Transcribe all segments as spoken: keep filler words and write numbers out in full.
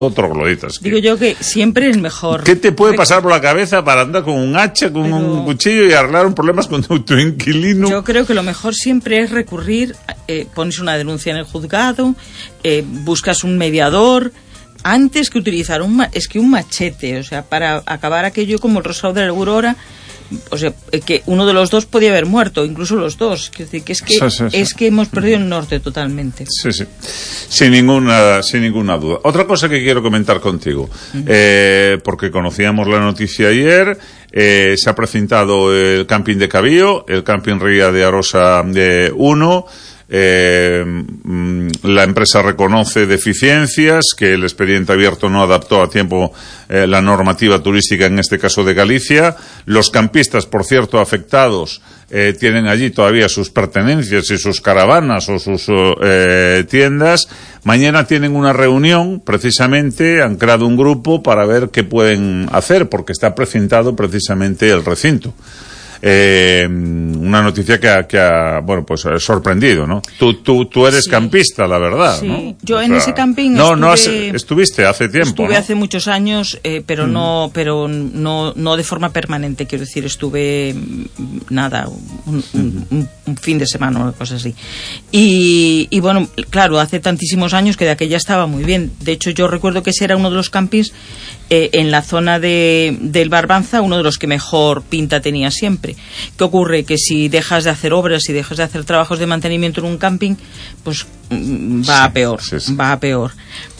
trogloditas. Digo yo que siempre es mejor. ¿Qué te puede pasar por la cabeza para andar con un hacha, con Pero... un cuchillo y arreglar un problemas con tu, tu inquilino? Yo creo que lo mejor siempre es recurrir, eh, pones una denuncia en el juzgado, eh, buscas un mediador, antes que utilizar un, es que un machete, o sea, para acabar aquello como el Rosario de la Aurora. O sea, que uno de los dos podía haber muerto, incluso los dos. Es decir, que es que, sí, sí, sí. es que hemos perdido el norte totalmente. Sí, sí. Sin ninguna, sin ninguna duda. Otra cosa que quiero comentar contigo, uh-huh. eh, porque conocíamos la noticia ayer, eh, se ha precintado el camping de Cabío, el camping Ría de Arosa de uno. Eh, la empresa reconoce deficiencias, que el expediente abierto no adaptó a tiempo eh, la normativa turística, en este caso de Galicia. Los campistas, por cierto, afectados, eh, tienen allí todavía sus pertenencias y sus caravanas o sus eh, tiendas. Mañana tienen una reunión, precisamente, han creado un grupo para ver qué pueden hacer, porque está precintado precisamente el recinto. Eh, una noticia que ha, que ha bueno, pues sorprendido, ¿no? Tú, tú, tú eres sí. campista, la verdad, sí. ¿no? Yo o en sea, ese camping no, estuve... No, has, estuviste hace tiempo, Estuve ¿no? hace muchos años, eh, pero mm. no pero no, no de forma permanente, quiero decir, estuve, nada, un, un, un, un fin de semana o una cosa así. Y, y bueno, claro, hace tantísimos años que de aquella estaba muy bien. De hecho, yo recuerdo que ese era uno de los campings eh, en la zona de, del Barbanza, uno de los que mejor pinta tenía siempre. ¿Qué ocurre? Que si dejas de hacer obras, si dejas de hacer trabajos de mantenimiento en un camping, pues va sí, a peor, sí, sí. va a peor.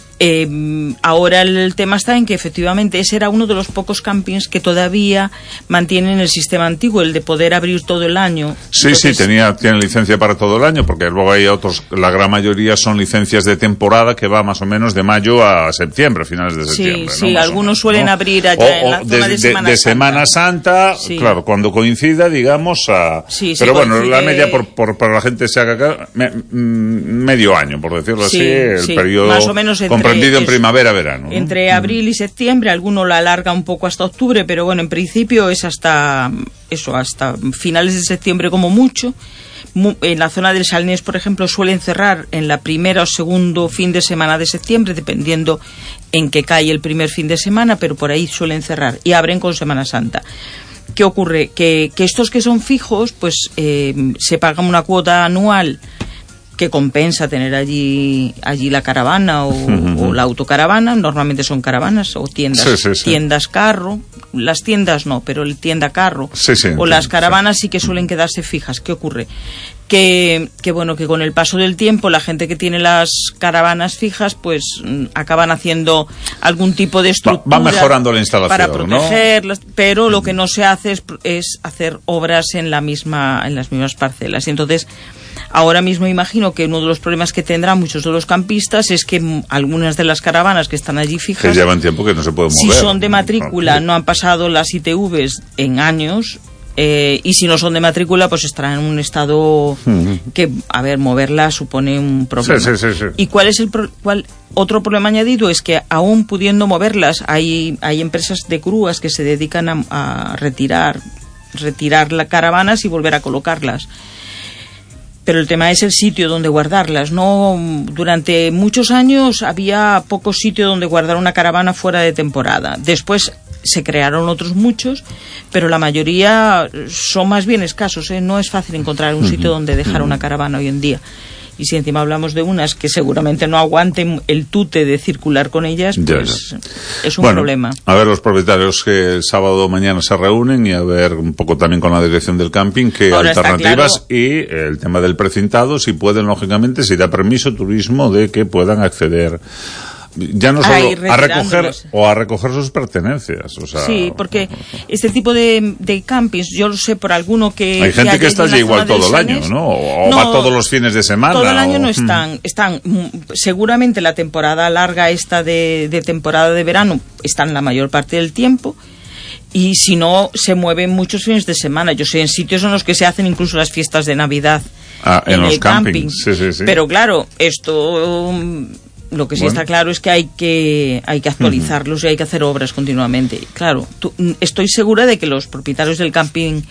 Eh, ahora el tema está en que efectivamente ese era uno de los pocos campings que todavía mantienen el sistema antiguo, el de poder abrir todo el año. Sí, Entonces, sí, tenía, tiene licencia para todo el año, porque luego hay otros, la gran mayoría son licencias de temporada que va más o menos de mayo a septiembre, finales de septiembre. Sí, sí, ¿no? algunos menos, suelen ¿no? abrir allá o, en la o zona de, de Semana de, de Santa. Semana Santa, sí. claro, cuando coincida, digamos, a... Sí, sí, pero bueno, coincide... la media por, por, para la gente se haga me, medio año, por decirlo sí, así, el sí, periodo más o menos entre, comprendido en primavera, verano, ¿no? Entre abril y septiembre, alguno la alarga un poco hasta octubre, pero bueno, en principio es hasta eso, hasta finales de septiembre como mucho. En la zona del Salnés, por ejemplo, suelen cerrar en la primera o segundo fin de semana de septiembre, dependiendo en qué cae el primer fin de semana, pero por ahí suelen cerrar y abren con Semana Santa. ¿Qué ocurre? Que, que estos que son fijos, pues eh, se pagan una cuota anual que compensa tener allí allí la caravana o, uh-huh. o la autocaravana. Normalmente son caravanas o tiendas sí, sí, sí. tiendas carro. Las tiendas no, pero el tienda carro sí, sí, o las caravanas sí. sí que suelen quedarse fijas. ¿Qué ocurre? Que, que bueno, que con el paso del tiempo la gente que tiene las caravanas fijas pues acaban haciendo algún tipo de estructura. Va, va mejorando la instalación, para protegerlas, ¿no? Pero lo que no se hace es, es hacer obras en la misma en las mismas parcelas. Y entonces ahora mismo imagino que uno de los problemas que tendrán muchos de los campistas es que algunas de las caravanas que están allí fijas, que llevan tiempo que no se pueden mover, si son de matrícula, no han pasado las I T Vs en años, eh, y si no son de matrícula, pues estarán en un estado que, a ver, moverla supone un problema. Sí, sí, sí, sí. ¿Y cuál es el pro- cuál otro problema añadido? Es que aún pudiendo moverlas, hay, hay empresas de grúas que se dedican a, a retirar, retirar las caravanas y volver a colocarlas. Pero el tema es el sitio donde guardarlas. No, durante muchos años había poco sitio donde guardar una caravana fuera de temporada. Después se crearon otros muchos, pero la mayoría son más bien escasos, ¿eh? No es fácil encontrar un sitio donde dejar una caravana hoy en día. Y si encima hablamos de unas que seguramente no aguanten el tute de circular con ellas, pues ya, ya. es un bueno, problema. A ver los propietarios que el sábado mañana se reúnen y a ver un poco también con la dirección del camping qué Ahora alternativas claro. y el tema del precintado, si pueden, lógicamente, si da permiso turismo de que puedan acceder ya no solo a recoger o a recoger sus pertenencias, o sea, sí, porque este tipo de, de campings, yo lo sé por alguno que hay gente que, que está allí igual todo el año, Salnés, ¿no? O no, va todos los fines de semana. Todo el año o... no están, están seguramente la temporada larga esta de, de temporada de verano están la mayor parte del tiempo. Y si no, se mueven muchos fines de semana. Yo sé en sitios en los que se hacen incluso las fiestas de Navidad ah, en, en los el campings. camping. Sí, sí, sí. Pero claro, esto... Lo que sí bueno. está claro es que hay que hay que actualizarlos uh-huh. y hay que hacer obras continuamente. Claro, tú, estoy segura de que los propietarios del camping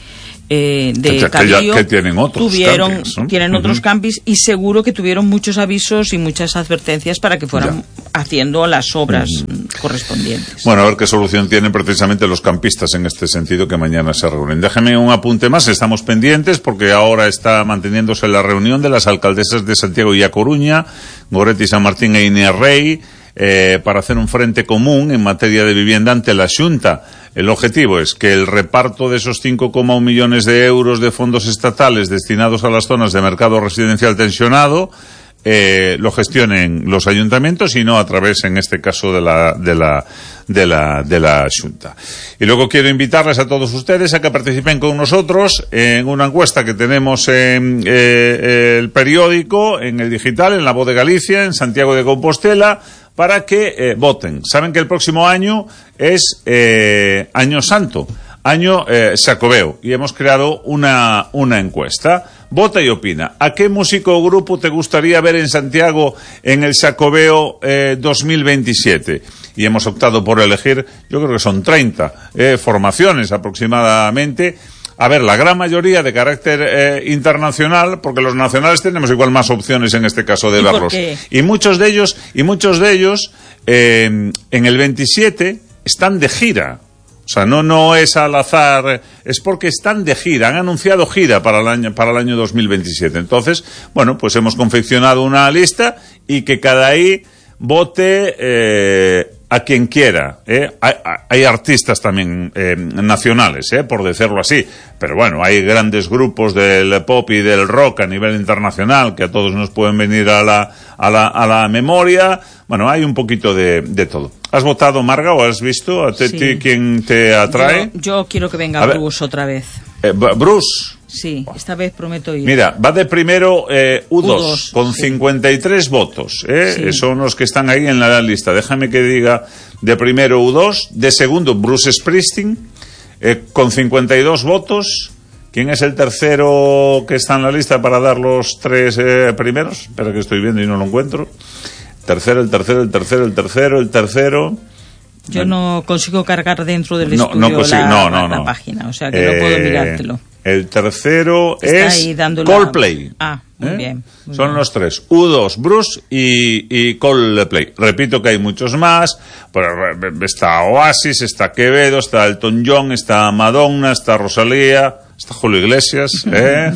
eh, de que, que, Cabío, que tienen otros tuvieron, campings, ¿no? tienen otros uh-huh. campings, y seguro que tuvieron muchos avisos y muchas advertencias para que fueran ya. haciendo las obras uh-huh. correspondientes. Bueno, a ver qué solución tienen precisamente los campistas en este sentido, que mañana se reúnen. Déjeme un apunte más, estamos pendientes porque ahora está manteniéndose la reunión de las alcaldesas de Santiago y A Coruña, Goretti, San Martín e Inés Rey, eh, para hacer un frente común en materia de vivienda ante la Xunta. El objetivo es que el reparto de esos cinco coma uno millones de euros de fondos estatales destinados a las zonas de mercado residencial tensionado eh, lo gestionen los ayuntamientos y no a través, en este caso, de la de la de la de la Xunta. Y luego quiero invitarles a todos ustedes a que participen con nosotros en una encuesta que tenemos en eh, el periódico, en el digital, en La Voz de Galicia, en Santiago de Compostela, para que eh, voten. Saben que el próximo año es eh, Año Santo, año eh, Xacobeo, y hemos creado una, una encuesta. Vota y opina. ¿A qué músico o grupo te gustaría ver en Santiago en el Xacobeo eh, dos mil veintisiete? Y hemos optado por elegir, yo creo que son treinta eh, formaciones aproximadamente. A ver, la gran mayoría de carácter eh, internacional, porque los nacionales tenemos igual más opciones en este caso de verlos. Y muchos de ellos, y muchos de ellos, eh, en el veintisiete están de gira. O sea, no, no es al azar, es porque están de gira, han anunciado gira para el año, para el año dos mil veintisiete. Entonces, bueno, pues hemos confeccionado una lista y que cada ahí vote eh, a quien quiera, ¿eh? Hay, hay artistas también eh, nacionales, ¿eh? Por decirlo así, pero bueno, hay grandes grupos del pop y del rock a nivel internacional que a todos nos pueden venir a la, a la, a la memoria. Bueno, hay un poquito de, de todo. ¿Has votado, Marga, o has visto a ti, sí. quién te atrae? Yo, yo quiero que venga Bruce otra vez. Eh, Bruce. Sí, esta vez prometo ir. Mira, va de primero eh, U dos, U dos, con sí. cincuenta y tres votos. ¿eh? Sí. Son los que están ahí en la lista. Déjame que diga de primero U dos, de segundo Bruce Springsteen, eh, con cincuenta y dos votos. ¿Quién es el tercero que está en la lista para dar los tres eh, primeros? Espera que estoy viendo y no lo encuentro. Tercero, el tercero, el tercero, el tercero, el tercero... Yo no consigo cargar dentro del no, estudio no consigo, la, no, no, la, no. la página, o sea que eh, no puedo mirártelo. El tercero Está es la... Coldplay. Ah, muy ¿eh? bien. Muy Son bien. los tres, U dos, Bruce y, y Coldplay. Repito que hay muchos más, pero está Oasis, está Quevedo, está Elton John, está Madonna, está Rosalía... Está Julio Iglesias, ¿eh?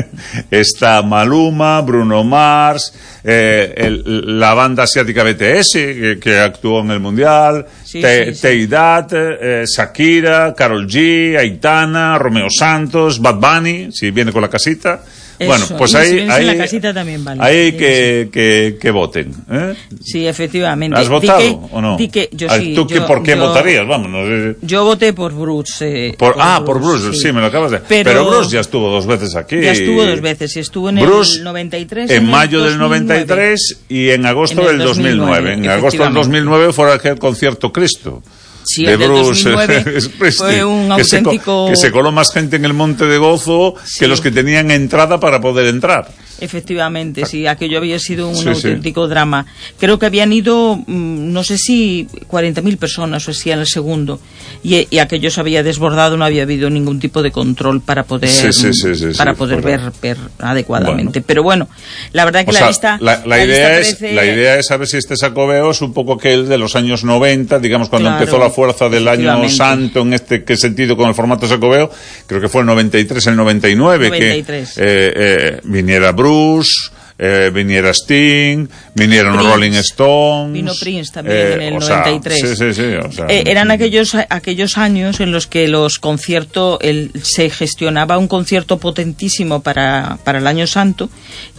Está Maluma, Bruno Mars, eh, el, la banda asiática B T S, que, que actuó en el Mundial, sí, Te, sí, sí. Teidat, eh, Shakira, Karol G, Aitana, Romeo Santos, Bad Bunny, si viene con la casita. Eso. Bueno, pues y ahí, si ahí, la casita también vale. ahí que, que, que voten. ¿eh? Sí, efectivamente. ¿Has votado que, o no? Que yo Ay, sí. ¿Tú yo, por qué yo, votarías? Vamos, no sé. Yo voté por Bruce. Eh, por, por ah, Bruce, por Bruce, sí. sí, me lo acabas de... Pero, Pero Bruce ya estuvo dos veces aquí. Ya estuvo dos veces, y estuvo en Bruce, el noventa y tres. En, en mayo el del noventa y tres y en agosto en el del dos mil nueve. En agosto del dos mil nueve fue aquel concierto Cristo. Sí, de el del Bruce dos mil nueve fue un que auténtico... Se, que se coló más gente en el Monte de Gozo sí. que los que tenían entrada para poder entrar. Efectivamente, sí, aquello había sido un sí, auténtico sí. drama. Creo que habían ido, no sé si cuarenta mil personas o así en el segundo, y, y aquello se había desbordado, no había habido ningún tipo de control para poder sí, sí, sí, sí, para sí, poder ver, ver adecuadamente. Bueno. Pero bueno, la verdad que o la sea, lista... La, la, la idea lista es, parece... la idea es saber si este Xacobeo es un poco aquel de los años noventa, digamos, cuando claro, empezó la fuerza del año santo, en este qué sentido con el formato Xacobeo, creo que fue el noventa y tres, el noventa y nueve, noventa y tres. Que eh, eh, viniera Bruce... Eh, viniera Sting, vinieron Prince, Rolling Stones, vino Prince también eh, en el o noventa y tres. Sea, sí, sí, sí, o sea, eh, eran aquellos aquellos años en los que los conciertos el, se gestionaba un concierto potentísimo para, para el Año Santo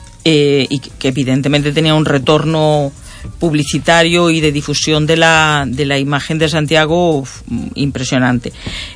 eh, y que, que evidentemente tenía un retorno publicitario y de difusión de la de la imagen de Santiago uf, impresionante.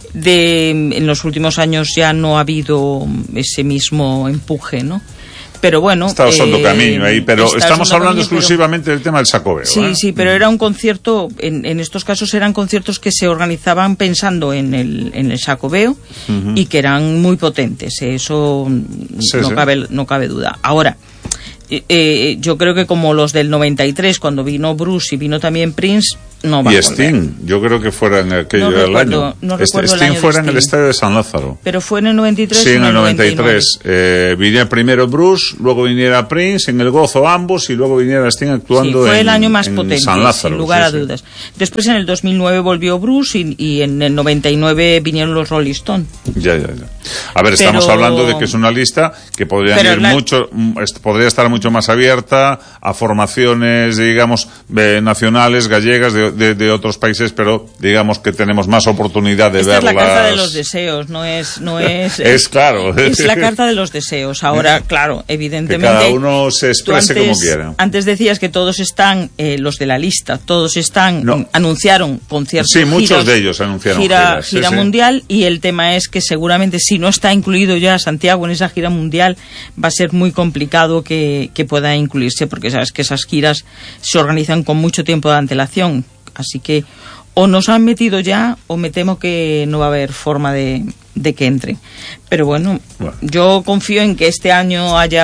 De, en los últimos años ya no ha habido ese mismo empuje, ¿no? Pero bueno... Está usando eh, camino ahí, pero estamos hablando camino, exclusivamente pero... del tema del Xacobeo. Sí, ¿eh? sí, pero era un concierto, en, en estos casos eran conciertos que se organizaban pensando en el, en el Xacobeo uh-huh. y que eran muy potentes, eso sí, no, sí. Cabe, no cabe duda. Ahora, eh, eh, yo creo que como los del noventa y tres, cuando vino Bruce y vino también Prince, no va y a volver. Sting, yo creo que fuera en aquello no del recuerdo, año. No este, recuerdo Sting el año fuera de en el Sting. estadio de San Lázaro. Pero fue en el noventa y tres. Sí, en el noventa y tres. noventa y nueve. Eh, viniera primero Bruce, luego viniera Prince, en el Gozo ambos, y luego viniera Sting actuando sí, fue en, el año más en potente, San Lázaro. Sin lugar sí, a sí. dudas. Después en el dos mil nueve volvió Bruce y, y en el noventa y nueve vinieron los Rolling Stones. Ya, ya, ya. A ver, Pero... estamos hablando de que es una lista que podría ir la... mucho, podría estar mucho más abierta a formaciones, digamos, eh, nacionales, gallegas, de, de, de otros países, pero digamos que tenemos más oportunidad de Esta verlas. Es la carta de los deseos, no es, no es. es claro. Es la carta de los deseos. Ahora, claro, evidentemente. Que cada uno se exprese antes, como quiera. Antes decías que todos están, eh, los de la lista, todos están, no. anunciaron conciertos. Sí, muchos giras, de ellos anunciaron gira, giras. Gira sí, mundial, sí. Y el tema es que seguramente si no está incluido ya Santiago en esa gira mundial, va a ser muy complicado que, que pueda incluirse, porque sabes que esas giras se organizan con mucho tiempo de antelación. Así que o nos han metido ya o me temo que no va a haber forma de, de que entre. Pero bueno, bueno, yo confío en que este año haya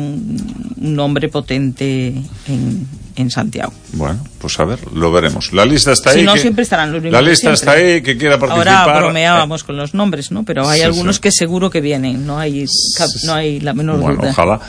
un, un nombre potente en, en Santiago. Bueno, pues a ver, lo veremos. La lista está si ahí. Si no, que, siempre estarán los mismos. La lista está ahí, que quiera participar. Ahora bromeábamos eh, con los nombres, ¿no? Pero hay sí, algunos sí. que seguro que vienen, no hay, no hay la menor bueno, duda. Ojalá.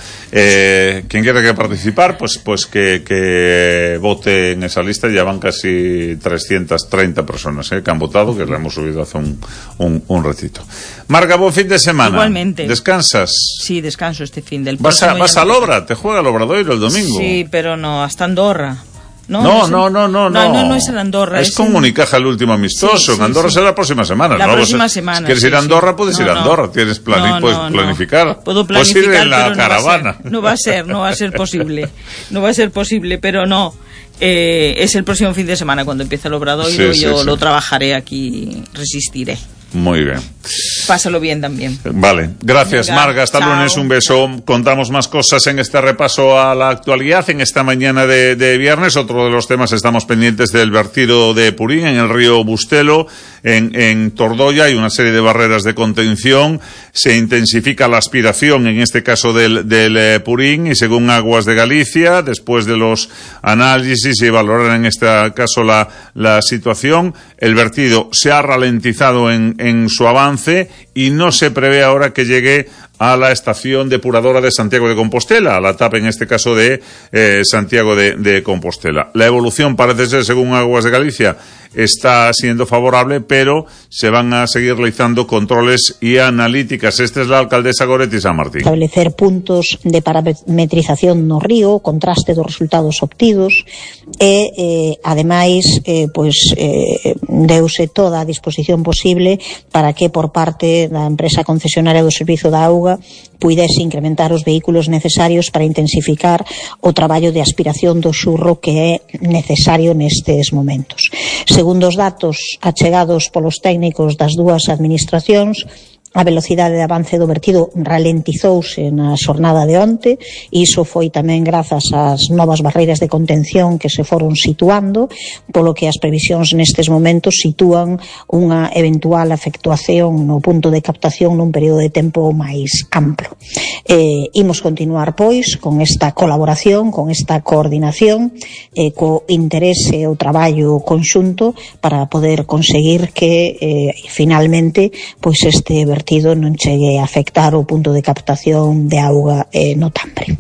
Eh, quien quiera que participar, pues, pues que, que vote en esa lista. Ya van casi trescientas treinta personas eh, que han votado, que la hemos subido hace un, un, un ratito. Marga, buen fin de semana. Igualmente. ¿Descansas? Sí, descanso este fin del ¿Vas a, vas a Lobra? ¿Te juega el Obradoiro el domingo? Sí, pero no, hasta Andorra. No, no, no, no, no. No, no, no es en Andorra. Es, es con en... Unicaja el último amistoso. Sí, sí, en Andorra sí. será la próxima semana. La ¿no? próxima Vos, semana. Si quieres sí, ir a Andorra, sí. puedes no, ir a Andorra. No. Tienes plani no, puedes no, planificar. No. Puedo planificar. Puedes ir en la pero caravana. No va a ser, no va a ser, no va a ser posible. No va a ser posible, pero no. Eh, es el próximo fin de semana cuando empiece el Obradoiro sí, y yo sí, lo sí. trabajaré aquí, resistiré. Muy bien. Pásalo bien también. Vale, gracias. Venga, Marga, hasta chao. lunes, un beso. Contamos más cosas en este repaso a la actualidad en esta mañana de, de viernes. Otro de los temas, estamos pendientes del vertido de Purín en el río Bustelo, en, en Tordoya. Hay una serie de barreras de contención, se intensifica la aspiración, en este caso del, del eh, Purín, y según Aguas de Galicia, después de los análisis y valorar en este caso la, la situación, el vertido se ha ralentizado en en su avance y no se prevé ahora que llegue a la estación depuradora de Santiago de Compostela, a la etapa en este caso de eh, Santiago de, de Compostela. La evolución parece ser, según Aguas de Galicia, está siendo favorable, pero se van a seguir realizando controles y analíticas. Esta es la alcaldesa Goretti San Martín. Establecer puntos de parametrización no río, contraste dos resultados obtidos e, eh, ademais, eh, pois, eh, deuse toda a disposición posible para que por parte da empresa concesionaria do Servizo da Auga puidese incrementar os vehículos necesarios para intensificar o traballo de aspiración do xurro que é necesario nestes momentos. Segundo os datos achegados polos técnicos das dúas administracións, a velocidade de avance do vertido ralentizouse na xornada de onte, e iso foi tamén grazas ás novas barreiras de contención que se foron situando, polo que as previsións nestes momentos sitúan unha eventual efectuación no punto de captación nun período de tempo máis amplo. Eh, imos continuar, pois, con esta colaboración, con esta coordinación, eh, co interese e o traballo conxunto para poder conseguir que, eh, finalmente, pois este vertido vertido non chegue a afectar o punto de captación de auga eh, no Tambre.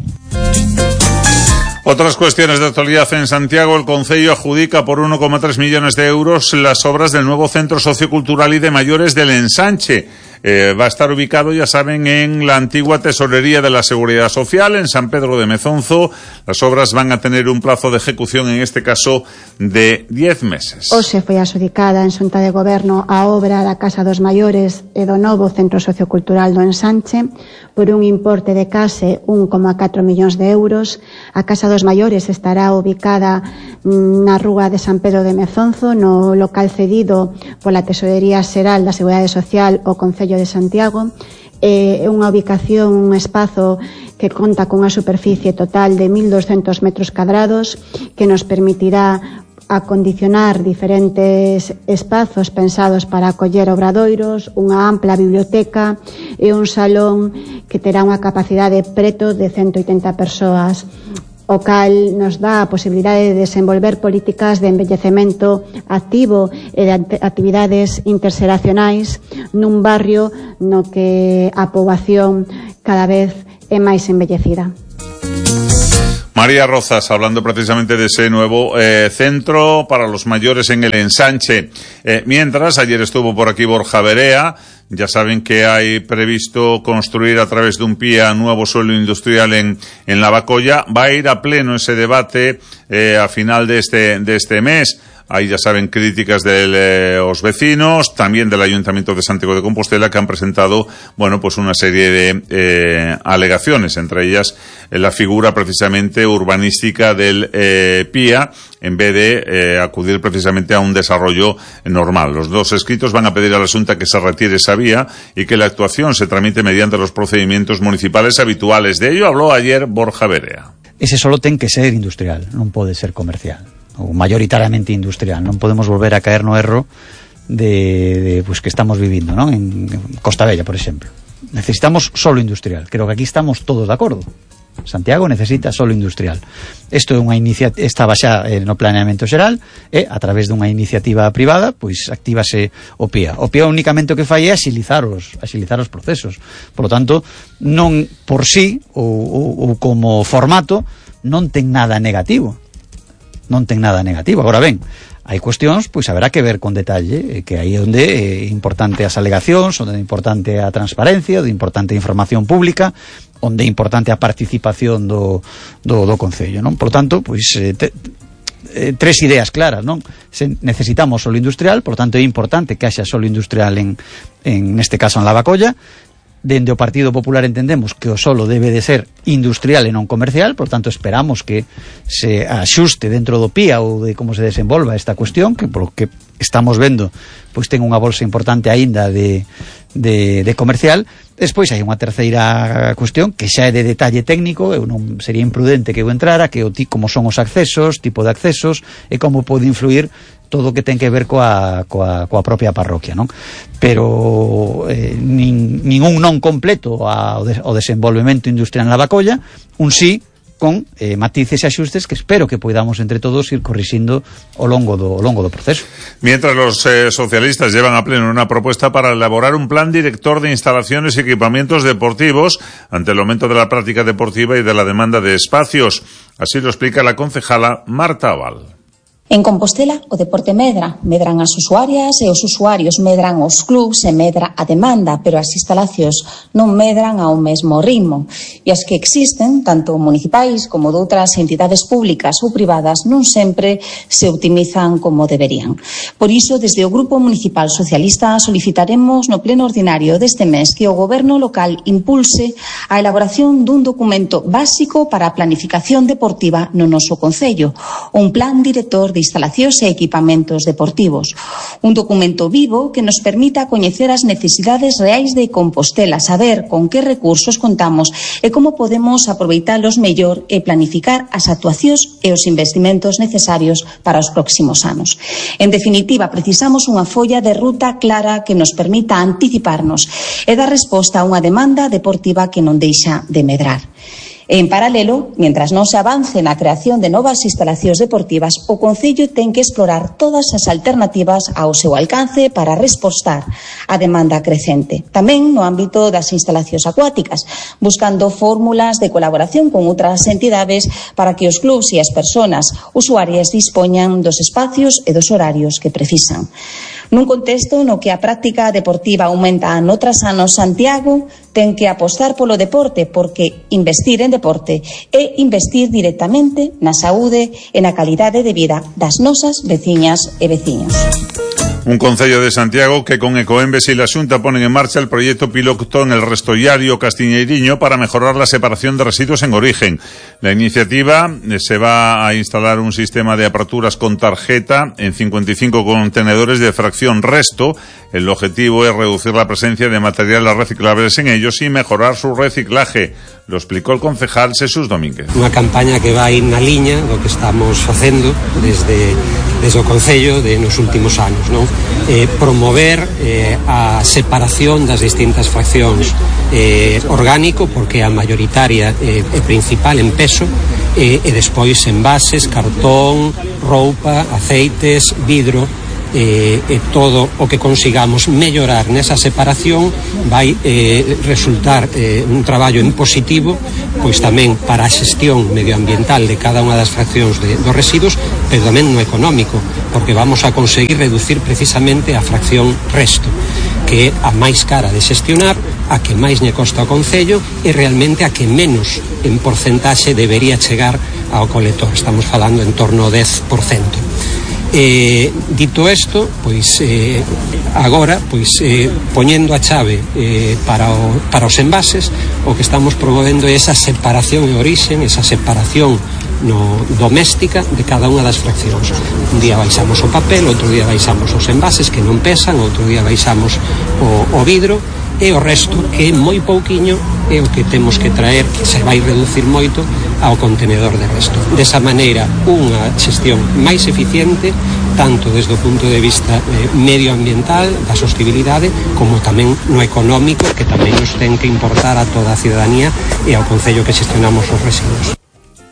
Otras cuestiones de actualidad en Santiago. El Concello adjudica por uno coma tres millones de euros las obras del nuevo Centro Sociocultural y de Mayores del Ensanche. Eh, va a estar ubicado, ya saben, en la antigua Tesorería de la Seguridad Social, en San Pedro de Mezonzo. Las obras van a tener un plazo de ejecución, en este caso, de diez meses. Hoxe foi adxudicada en Xunta de Goberno a obra da Casa dos Maiores e do novo Centro Sociocultural do Ensanche por un importe de case un coma catro millóns de euros. A Casa dos Maiores estará ubicada na rúa de San Pedro de Mezonzo, no local cedido pola Tesorería Xeral da Seguridade Social o Concello de Santiago. É unha ubicación, un espazo que conta cunha superficie total de mil doscientos metros cadrados que nos permitirá acondicionar diferentes espazos pensados para acoller obradoiros, unha ampla biblioteca e un salón que terá unha capacidade preto de ciento oitenta persoas. o cal nos dá a posibilidade de desenvolver políticas de envellecemento activo e de actividades interxeracionais nun barrio no que a poboación cada vez é máis envellecida. María Rozas, hablando precisamente de ese nuevo eh, centro para los mayores en el Ensanche. Eh, mientras, ayer estuvo por aquí Borja Verea. Ya saben que hay previsto construir a través de un P I A nuevo suelo industrial en, en Lavacolla. Va a ir a pleno ese debate eh, a final de este, de este mes. Ahí ya saben críticas de eh, los vecinos, también del Ayuntamiento de Santiago de Compostela, que han presentado, bueno, pues una serie de eh, alegaciones, entre ellas eh, la figura precisamente urbanística del eh, P I A, en vez de eh, acudir precisamente a un desarrollo normal. Los dos escritos van a pedir a la Xunta que se retire esa vía y que la actuación se tramite mediante los procedimientos municipales habituales. De ello habló ayer Borja Verea. Ese solo ten que ser industrial, non pode ser comercial, ou mayoritariamente industrial. Non podemos volver a caer no erro de, de pues que estamos vivindo, ¿no? En Costa Bella, por exemplo. Necesitamos solo industrial. Creo que aquí estamos todos de acordo. Santiago necesita solo industrial. Isto é unha iniciativa, estaba xa eh, no planeamento xeral, e a través dunha iniciativa privada, pois actívase o P I A. O P I A únicamente o que fai é axilizar os, axilizar os procesos. Por lo tanto, non por sí ou, ou, ou como formato non ten nada negativo. Non ten nada negativo. Agora ben, hai cuestións, pois haberá que ver con detalle, que aí é onde é importante as alegacións, onde é importante a transparencia, onde é importante a información pública, onde é importante a participación do, do, do Concello, non? Por tanto, pois eh, te, eh, tres ideas claras, non? Se necesitamos solo industrial, por tanto é importante que haxa solo industrial en, en neste caso en Lavacolla. Dende o Partido Popular entendemos que o solo debe de ser industrial e non comercial, por tanto esperamos que se axuste dentro do P I A ou de como se desenvolva esta cuestión, que polo que estamos vendo pois ten unha bolsa importante aínda de, de, de comercial. Despois hai unha terceira cuestión que xa é de detalle técnico, eu non sería imprudente que eu entrara, que o ti como son os accesos, tipo de accesos e como pode influir todo o que ten que ver coa, coa, coa propia parroquia, non? Pero eh, nin, ningún non completo ao, de, ao desenvolvemento industrial en Lavacolla, un sí con eh, matices e axustes que espero que podamos entre todos ir corrixindo ao longo do, ao longo do proceso. Mientras los eh, socialistas llevan a pleno una propuesta para elaborar un plan director de instalaciones y equipamientos deportivos ante el aumento de la práctica deportiva y de la demanda de espacios. Así lo explica la concejala Marta Aval. En Compostela, o deporte medra, medran as usuarias e os usuarios, medran os clubs e medra a demanda, pero as instalacións non medran ao mesmo ritmo. E as que existen, tanto municipais como de outras entidades públicas ou privadas, non sempre se optimizan como deberían. Por iso, desde o Grupo Municipal Socialista solicitaremos no pleno ordinario deste mes que o Goberno local impulse a elaboración dun documento básico para a planificación deportiva no noso concello, un plan director de instalacións e equipamentos deportivos. Un documento vivo que nos permita coñecer as necesidades reais de Compostela, saber con que recursos contamos e como podemos aproveitalos mellor e planificar as actuacións e os investimentos necesarios para os próximos anos. En definitiva, precisamos unha folla de ruta clara que nos permita anticiparnos e dar resposta a unha demanda deportiva que non deixa de medrar. En paralelo, mientras non se avance na creación de novas instalacións deportivas, o Concello ten que explorar todas as alternativas ao seu alcance para respostar á demanda crecente. Tamén no ámbito das instalacións acuáticas, buscando fórmulas de colaboración con outras entidades para que os clubs e as persoas usuarias dispoñan dos espacios e dos horarios que precisan. Nun contexto no que a práctica deportiva aumenta ano tras ano, Santiago ten que apostar polo deporte, porque investir en deporte é investir directamente na saúde e na calidade de vida das nosas veciñas e veciños. Un concello de Santiago que con Ecoembes y la Xunta ponen en marcha el proyecto piloto en el Restollario Castiñeiriño para mejorar la separación de residuos en origen. La iniciativa se va a instalar un sistema de aperturas con tarjeta en cincuenta y cinco contenedores de fracción resto. El objetivo es reducir la presencia de materiales reciclables en ellos y mejorar su reciclaje. Lo explicó el concejal Jesús Domínguez. Unha campaña que vai na liña do que estamos facendo desde desde o Concello de nos últimos anos, non? Eh, promover eh, a separación das distintas fraccións, eh, orgánico porque a mayoritaria eh, e principal en peso, eh, e despois envases, cartón, roupa, aceites, vidro, eh, e todo o que consigamos mellorar nesa separación vai eh, resultar eh, un traballo en positivo, pois tamén para a xestión medioambiental de cada unha das fraccións de, dos residuos, pero tamén no económico, porque vamos a conseguir reducir precisamente a fracción resto, que é a máis cara de xestionar, a que máis lle costa ao Concello e realmente a que menos en porcentaxe debería chegar ao colector. Estamos falando en torno ao dez por cento. Eh, dito isto, pois eh, agora, pois eh, poñendo a chave eh, para, o, para os envases, o que estamos promovendo é esa separación e origen, esa separación no, doméstica de cada unha das fraccións. Un día baixamos o papel, outro día baixamos os envases que non pesan, outro día baixamos o, o vidro, e o resto, que é moi pouquiño, é o que temos que traer, que se vai reducir moito ao contenedor de resto. Desa maneira, unha xestión máis eficiente, tanto desde o punto de vista eh, medioambiental, da sostibilidade, como tamén no económico, que tamén nos ten que importar a toda a ciudadanía e ao Concello que xestionamos os residuos.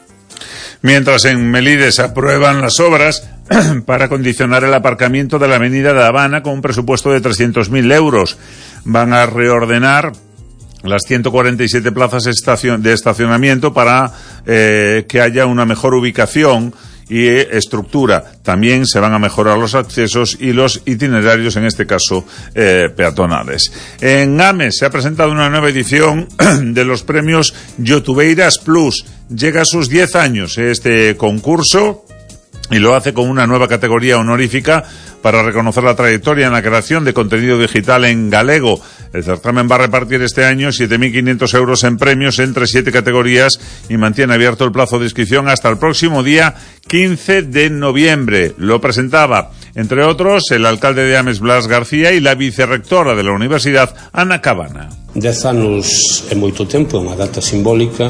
Mientras en Melide se aprueban las obras para condicionar el aparcamiento de la avenida de Habana con un presupuesto de trescientos mil euros. Van a reordenar las ciento cuarenta y siete plazas de estacionamiento para eh, que haya una mejor ubicación y estructura. También se van a mejorar los accesos y los itinerarios, en este caso eh, peatonales. En Ames se ha presentado una nueva edición de los premios Youtubeiras Plus. Llega a sus diez años este concurso y lo hace con una nueva categoría honorífica para reconocer la trayectoria en la creación de contenido digital en galego. El certamen va a repartir este año siete mil quinientos euros en premios entre siete categorías y mantiene abierto el plazo de inscripción hasta el próximo día quince de noviembre. Lo presentaba, entre otros, el alcalde de Ames, Blas García, y la vicerrectora de la universidad, Ana Cabana. Dez anos é moito tempo, é unha data simbólica,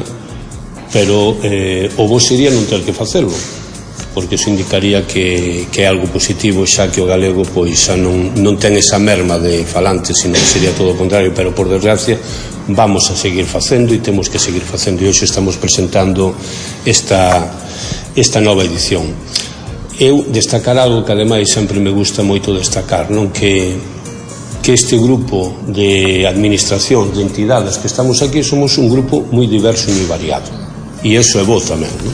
pero eh, o bo sería non ter que facelo, porque iso indicaría que, que é algo positivo, xa que o galego pois xa non, non ten esa merma de falante, sino que sería todo o contrario, pero por desgracia vamos a seguir facendo e temos que seguir facendo, e hoxe estamos presentando esta, esta nova edición. Eu destacar algo que ademais sempre me gusta moito destacar, non que, que este grupo de administración, de entidades que estamos aquí, somos un grupo moi diverso e moi variado, e iso é bo tamén, non?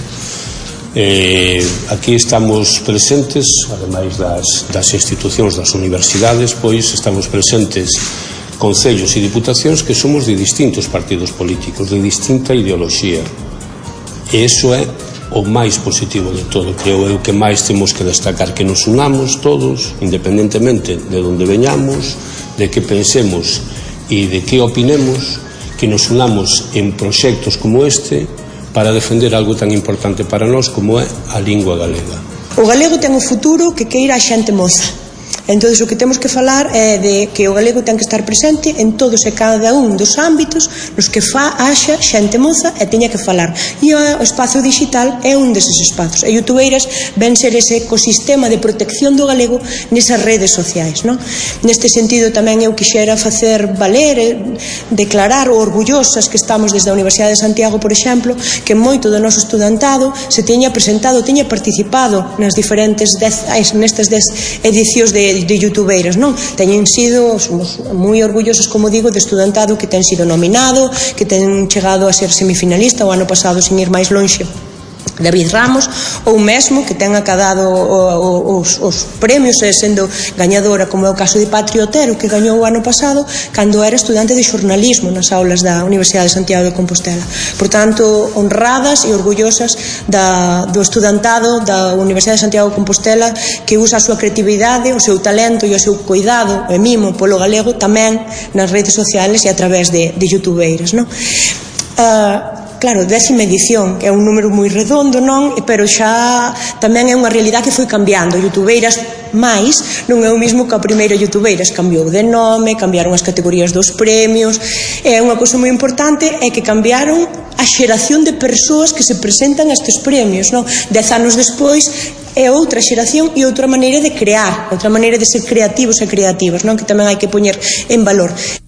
Eh, aquí estamos presentes, ademais das, das institucións das universidades, pois estamos presentes concellos e diputacións que somos de distintos partidos políticos, de distinta ideoloxía, e iso é o máis positivo de todo. Creo eu que máis temos que destacar, que nos unamos todos, independentemente de onde veñamos, de que pensemos e de que opinemos, que nos unamos en proxectos como este para defender algo tan importante para nós como é a lingua galega. O galego ten o futuro que queira a xente moza. Entón, o que temos que falar é de que o galego ten que estar presente en todos e cada un dos ámbitos nos que fa haxa xente moza e teña que falar. E o espazo digital é un deses espazos. E Youtubeiras ven ser ese ecosistema de protección do galego nesas redes sociais, non? Neste sentido tamén eu quixera facer valer, declarar o orgullosas que estamos desde a Universidade de Santiago, por exemplo, que moito do noso estudantado se teña presentado, teña participado nas diferentes dez, nestas dez edicións de de Youtubeiras, non? Teñen sido, somos moi orgullosos, como digo, de estudantado que ten sido nominado, que ten chegado a ser semifinalista o ano pasado, sin ir máis lonxe, David Ramos, ou mesmo que ten acadado o, o, os, os premios e sendo gañadora, como é o caso de Patri Otero, que gañou o ano pasado cando era estudante de xornalismo nas aulas da Universidade de Santiago de Compostela. Por tanto, honradas e orgullosas da, do estudantado da Universidade de Santiago de Compostela, que usa a súa creatividade, o seu talento e o seu cuidado e mimo polo galego tamén nas redes sociales e a través de, de Youtubeiras, non? Uh, Claro, décima edición, que é un número moi redondo, non? Pero xa tamén é unha realidade que foi cambiando. Youtubeiras máis non é o mesmo que a primeira Youtubeiras, cambiou de nome, cambiaron as categorías dos premios, e unha cousa moi importante é que cambiaron a xeración de persoas que se presentan a estes premios, non? Dez anos despois é outra xeración e outra maneira de crear, outra maneira de ser creativos e creativas, non? Que tamén hai que poñer en valor.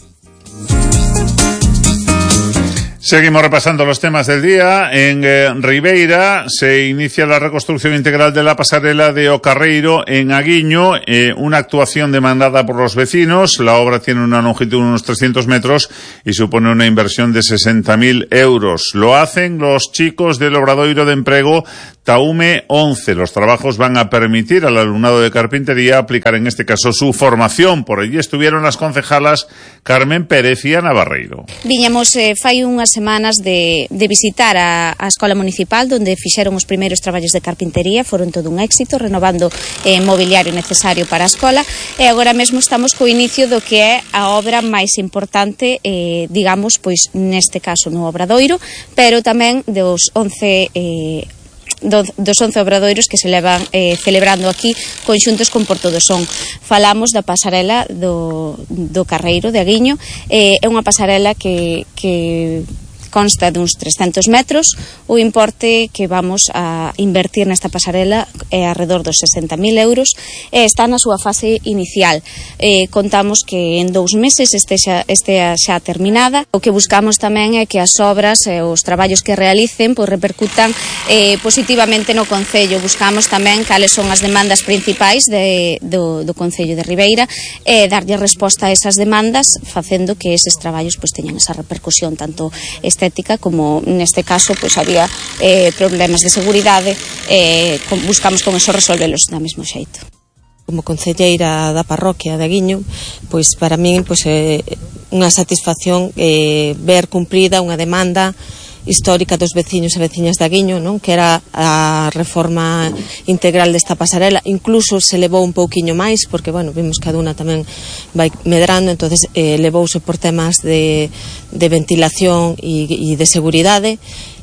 Seguimos repasando los temas del día. En eh, Ribeira se inicia la reconstrucción integral de la pasarela de O Carreiro en Aguiño, eh, una actuación demandada por los vecinos. La obra tiene una longitud de unos trescientos metros y supone una inversión de sesenta mil euros. Lo hacen los chicos del Obradoiro de Emprego Taume once. Los trabajos van a permitir al alumnado de carpintería aplicar en este caso su formación. Por allí estuvieron las concejalas Carmen Pérez y Ana Barreiro. Viñamos eh, fai unhas semanas de, de visitar a, a Escola Municipal, donde fixeron os primeiros traballos de carpintería, foron todo un éxito, renovando eh, mobiliario necesario para a escola, e agora mesmo estamos co inicio do que é a obra máis importante, eh, digamos, pois neste caso no Obradoiro, pero tamén dos once eh, Do, dos once obradoiros que se levan eh, celebrando aquí conxuntos con Porto do Son. Falamos da pasarela do, do Carreiro de Aguiño. Eh, é unha pasarela que, que consta duns trescentos metros. O importe que vamos a invertir nesta pasarela é alrededor dos sesenta mil euros e está na súa fase inicial. Eh, contamos que en dous meses este xa, este xa terminada. O que buscamos tamén é que as obras e os traballos que realicen pois repercutan eh, positivamente no Concello. Buscamos tamén cales son as demandas principais de, do, do Concello de Ribeira e darlle resposta a esas demandas facendo que eses traballos pois teñan esa repercusión tanto estética como neste caso pois había eh, problemas de seguridade e eh, buscamos con eso resolvelos da mesmo xeito. Como concelleira da parroquia de Aguiño, pois para min pois é unha satisfacción eh, ver cumprida unha demanda histórica dos veciños e veciñas de Aguiño, non? Que era a reforma integral desta pasarela. Incluso se levou un pouquiño máis, porque, bueno, vimos que a duna tamén vai medrando, entonces eh, levouse por temas de, de ventilación e, e de seguridade,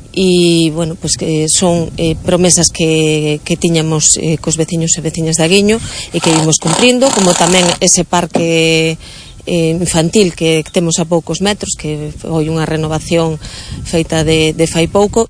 e, bueno, pues que son eh, promesas que, que tiñamos eh, cos veciños e veciñas de Aguiño e que ímos cumprindo, como tamén ese parque Eh, infantil que temos a poucos metros, que foi unha renovación feita de, de fai pouco.